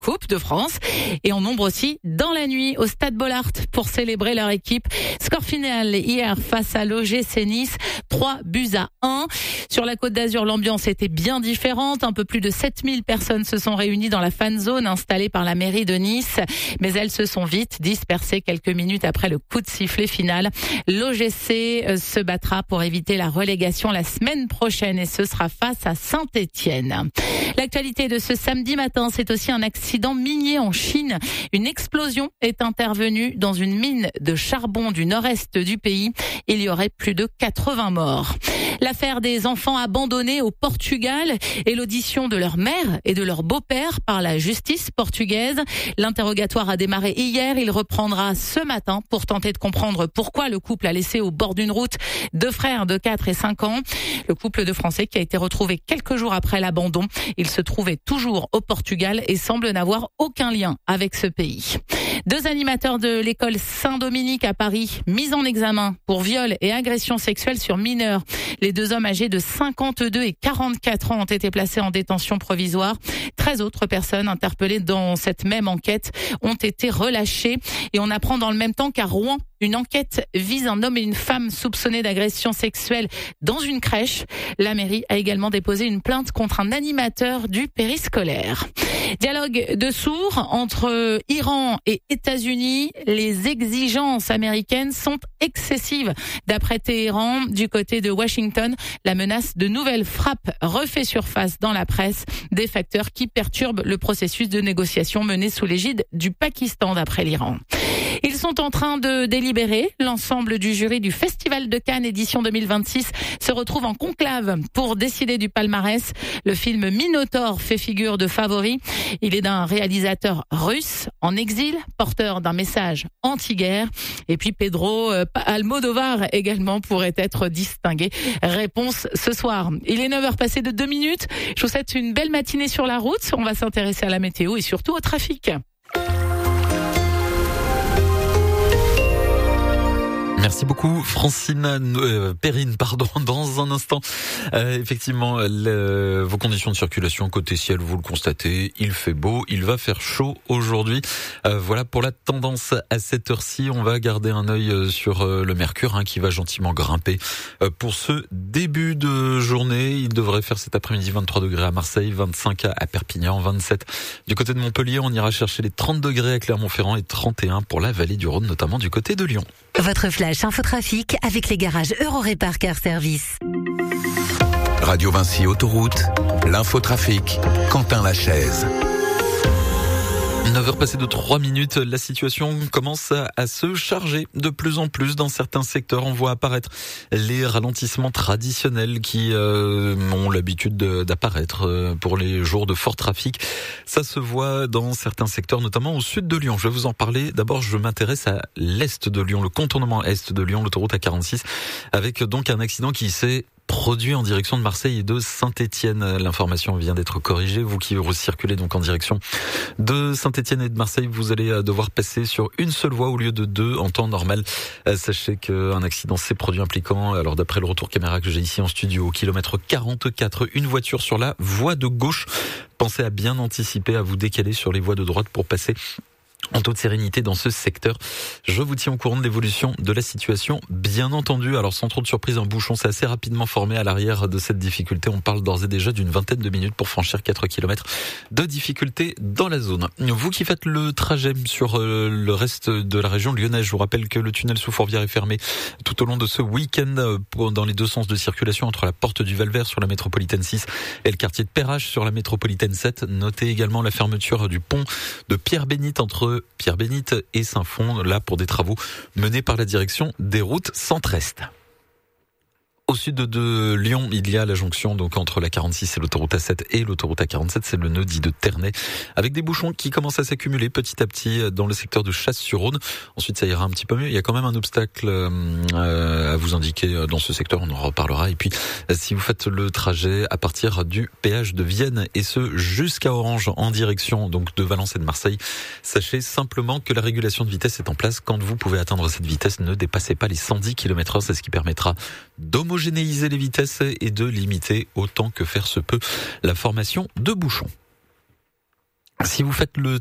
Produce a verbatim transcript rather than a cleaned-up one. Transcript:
Coupe de France. Et en nombre aussi dans la nuit au Stade Bollaert pour célébrer leur équipe. Score final hier face à l'O G C Nice, trois buts à un. Sur la Côte d'Azur, l'ambiance était bien différente. Un peu plus de sept mille personnes se sont réunies dans la fan zone installée par la mairie de Nice. Mais elles se sont vite dispersées quelques minutes après le coup de sifflet final. L'O G C se battra pour éviter la relégation la semaine prochaine et ce sera face à Saint-Étienne. L'actualité de ce samedi matin, c'est aussi un accident minier en Chine. Une explosion est intervenue dans une mine de charbon du nord-est du pays. Il y aurait plus de quatre-vingts morts. L'affaire des enfants abandonnés au Portugal et l'audition de leur mère et de leur beau-père par la justice portugaise. L'interrogatoire a démarré hier. Il reprendra ce matin pour tenter de comprendre pourquoi le couple a laissé au bord d'une route deux frères de quatre et cinq ans. Le couple de Français qui a été retrouvé quelques jours après l'abandon. Il se trouvait toujours au Portugal et semble n'avoir aucun lien avec ce pays. Deux animateurs de l'école Saint-Dominique à Paris, mis en examen pour viol et agression sexuelle sur mineurs. Les deux hommes âgés de cinquante-deux et quarante-quatre ans ont été placés en détention provisoire. treize autres personnes interpellées dans cette même enquête ont été relâchées. Et on apprend dans le même temps qu'à Rouen, une enquête vise un homme et une femme soupçonnés d'agression sexuelle dans une crèche. La mairie a également déposé une plainte contre un animateur du périscolaire. Dialogue de sourds entre Iran et États-Unis. Les exigences américaines sont excessives. D'après Téhéran, du côté de Washington, la menace de nouvelles frappes refait surface dans la presse. Des facteurs qui perturbent le processus de négociation mené sous l'égide du Pakistan, d'après l'Iran. Ils sont en train de délibérer. L'ensemble du jury du Festival de Cannes édition deux mille vingt-six se retrouve en conclave pour décider du palmarès. Le film Minotaure fait figure de favori. Il est d'un réalisateur russe en exil, porteur d'un message anti-guerre. Et puis Pedro Almodovar également pourrait être distingué. Réponse ce soir. Il est neuf heures passées de deux minutes. Je vous souhaite une belle matinée sur la route. On va s'intéresser à la météo et surtout au trafic. Merci beaucoup Francine euh, Perrine, pardon. Dans un instant, euh, effectivement, le, vos conditions de circulation côté ciel, vous le constatez, il fait beau, il va faire chaud aujourd'hui. Euh, voilà pour la tendance à cette heure-ci. On va garder un œil sur euh, le mercure hein, qui va gentiment grimper euh, pour ce début de journée. Il devrait faire cet après-midi vingt-trois degrés à Marseille, vingt-cinq à Perpignan, vingt-sept du côté de Montpellier. On ira chercher les trente degrés à Clermont-Ferrand et trente et un pour la vallée du Rhône, notamment du côté de Lyon. Votre flash infotrafic avec les garages Eurorépar Car Service. Radio Vinci Autoroute, l'infotrafic, Quentin Lachaise. neuf heures passées de trois minutes, la situation commence à se charger de plus en plus dans certains secteurs. On voit apparaître les ralentissements traditionnels qui euh, ont l'habitude de, d'apparaître pour les jours de fort trafic. Ça se voit dans certains secteurs, notamment au sud de Lyon. Je vais vous en parler. D'abord, je m'intéresse à l'est de Lyon, le contournement est de Lyon, l'autoroute A quarante-six, avec donc un accident qui s'est produit en direction de Marseille et de Saint-Étienne. L'information vient d'être corrigée. Vous qui circulez donc en direction de Saint-Étienne et de Marseille, vous allez devoir passer sur une seule voie au lieu de deux en temps normal. Sachez qu'un accident s'est produit impliquant, alors d'après le retour caméra que j'ai ici en studio, au kilomètre quarante-quatre, une voiture sur la voie de gauche. Pensez à bien anticiper, à vous décaler sur les voies de droite pour passer en toute sérénité dans ce secteur. Je vous tiens au courant de l'évolution de la situation, bien entendu. Alors sans trop de surprise, un bouchon s'est assez rapidement formé à l'arrière de cette difficulté. On parle d'ores et déjà d'une vingtaine de minutes pour franchir quatre kilomètres de difficulté dans la zone. Vous qui faites le trajet sur le reste de la région lyonnaise, je vous rappelle que le tunnel sous Fourvière est fermé tout au long de ce week-end dans les deux sens de circulation entre la porte du Val-Vert sur la métropolitaine six et le quartier de Perrache sur la métropolitaine sept. Notez également la fermeture du pont de Pierre-Bénite entre Pierre-Bénite et Saint-Fond, là pour des travaux menés par la direction des routes Centre-Est. Au sud de Lyon, il y a la jonction donc entre la quarante-six et l'autoroute A sept et l'autoroute A quarante-sept, c'est le nœud dit de Ternay, avec des bouchons qui commencent à s'accumuler petit à petit dans le secteur de Chasse-sur-Rhône. Ensuite, ça ira un petit peu mieux. Il y a quand même un obstacle euh, à vous indiquer dans ce secteur, on en reparlera. Et puis, si vous faites le trajet à partir du péage de Vienne et ce jusqu'à Orange en direction donc de Valence et de Marseille, sachez simplement que la régulation de vitesse est en place. Quand vous pouvez atteindre cette vitesse, ne dépassez pas les cent dix kilomètres heure, c'est ce qui permettra d'homogénéiser homogénéiser les vitesses et de limiter autant que faire se peut la formation de bouchons. Si vous faites le